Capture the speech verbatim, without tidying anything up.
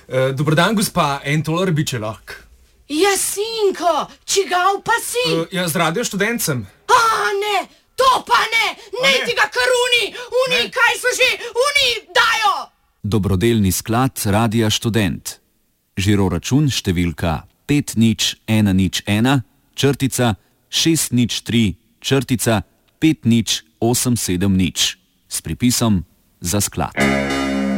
Uh, Dobrodan, gospa, en tolar bi če lahko. Jasinko, čigav pa si? Uh, ja, z radio študencem. A, ne, to pa ne, ne tega karuni, uni, ne. Kaj so že, uni, dajo! Dobrodelni sklad Radia Študent. Žiro račun številka pet nič ena nič ena, črtica šest nič tri, črtica pet nič osem sedem nič. S pripisom za sklad.